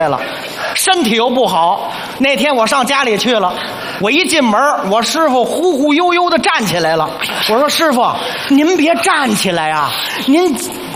了，身体又不好。那天我上家里去了，我一进门，我师傅忽忽悠悠的站起来了。我说：“师傅，您别站起来啊，您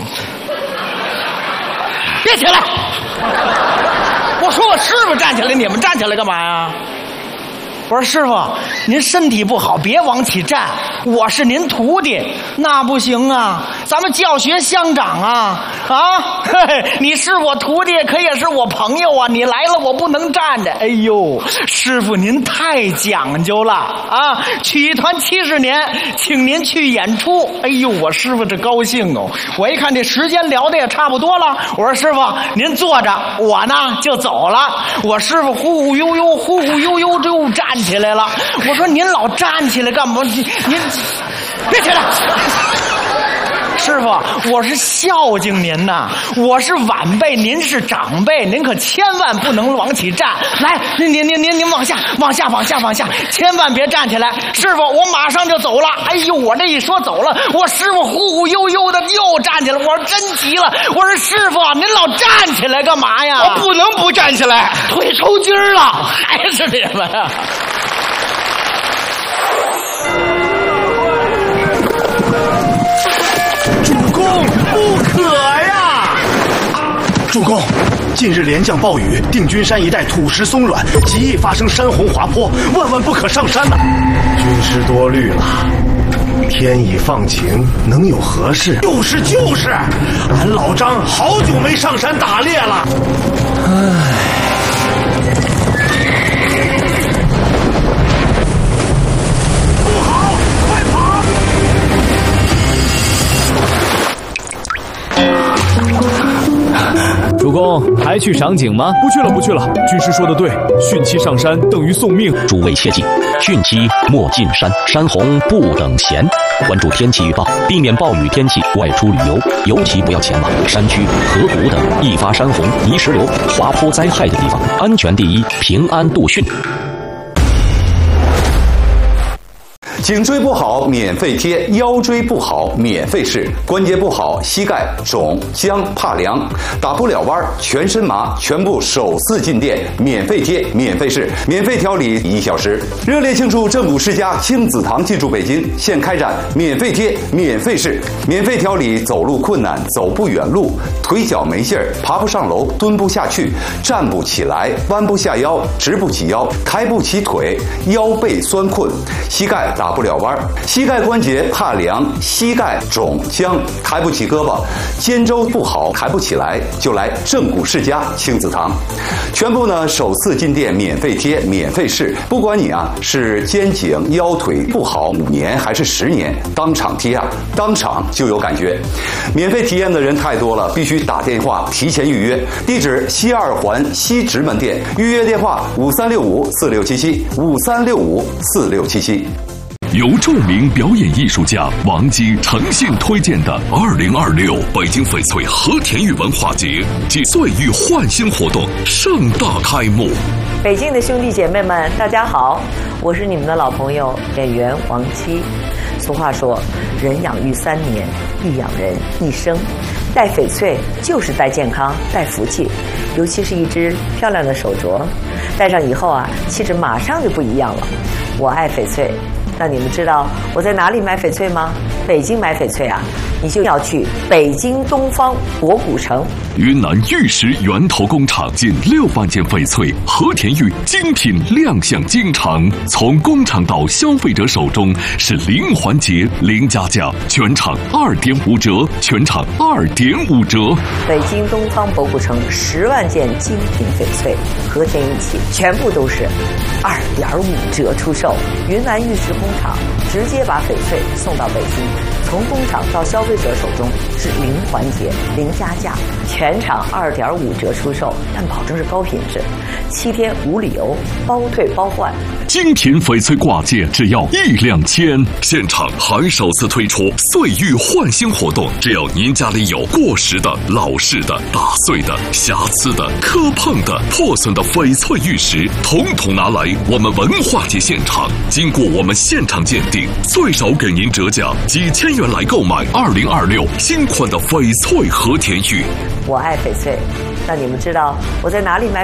别起来。”我说：“我师傅站起来，你们站起来干嘛呀？”我说：“师傅，您身体不好，别往起站。我是您徒弟，那不行啊，咱们教学相长啊！你是我徒弟，可也是我朋友啊！你来了，我不能站着。哎呦，师傅您太讲究了啊！曲艺团70年，请您去演出。哎呦，我师傅这高兴哦！我一看这时间聊的也差不多了，我说师傅您坐着，我呢就走了。我师傅忽忽悠悠就站起来了。我说您老站起来干嘛？您别起来。师傅，我是孝敬您呐，我是晚辈，您是长辈，您可千万不能往起站。来，您往下，千万别站起来。师傅，我马上就走了。哎呦，我这一说走了，我师傅忽忽悠悠的又站起来。我说真急了，我说师傅，您老站起来干嘛呀？ 我不能不站起来， 腿抽筋了，还是你们啊？不可呀！ 主公，近日连降暴雨，定军山一带土石松软，极易发生山洪滑坡，万万不可上山呐！军师多虑了，天已放晴，能有何事？就是，俺老张好久没上山打猎了。 主公还去赏景吗？ 不去了。军师说的对，汛期上山等于送命。 诸位切记，汛期莫进山，山洪不等闲。关注天气预报，避免暴雨天气外出旅游，尤其不要前往山区、河谷等易发山洪、泥石流、滑坡灾害的地方。安全第一，平安度汛。 颈椎不好免费贴，腰椎不好免费试，关节不好膝盖肿僵怕凉打不了弯全身麻，全部首次进店免费贴免费试，免费调理1小时。热烈庆祝正骨世家亲子堂进驻北京，现开展免费贴免费试，免费调理走路困难、走不远路、腿脚没劲儿、爬不上楼、蹲不下去、站不起来、弯不下腰、直不起腰、抬不起腿、腰背酸困、膝盖打不了弯，膝盖关节怕凉，膝盖肿僵，抬不起胳膊，肩周不好，抬不起来，就来正骨世家亲子堂。全部呢首次进店免费贴免费试，不管你是肩颈腰腿不好5年还是10年，当场贴当场就有感觉。免费体验的人太多了，必须打电话提前预约。地址西2环西直门店，预约电话5365467753654677。 由著名表演艺术家王姬诚信推荐的2026北京翡翠和田玉文化节暨岁玉焕新活动盛大开幕。 北京的兄弟姐妹们，大家好，我是你们的老朋友演员王姬。俗话说，人养育3年，亦养人1生。戴翡翠就是戴健康、戴福气，尤其是一只漂亮的手镯，戴上以后气质马上就不一样了。我爱翡翠。那你们知道我在哪里买翡翠吗？北京买翡翠你就要去北京东方博古城。 云南玉石源头工厂近6万件翡翠和田玉精品亮相京城，从工厂到消费者手中是零环节零加价，全场2.5折，全场2.5折。 北京东方博古城10万件精品翡翠和田玉器，全部都是2.5折出售。云南玉石工厂直接把翡翠送到北京，从工厂到消费者手中是零环节零加价，全场2.5折出售，但保证是高品质，7天无理由，包退包换。 精品翡翠挂件只要1两千，现场还首次推出岁玉焕新活动，只要您家里有过时的、老式的、打碎的、瑕疵的、磕碰的、破损的翡翠玉石，统统拿来我们文化节现场，经过我们现场鉴定，最少给您折价几千元来购买2026新款的翡翠和田玉。 我爱翡翠，那你们知道我在哪里买